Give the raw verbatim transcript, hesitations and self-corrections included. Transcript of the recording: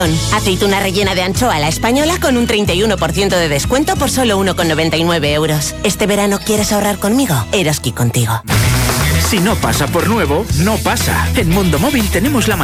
Aceituna rellena de anchoa a la española con un treinta y uno por ciento de descuento por solo uno con noventa y nueve euros. ¿Este verano quieres ahorrar conmigo? Eroski contigo. Si no pasa por nuevo, no pasa. En Mundo Móvil tenemos la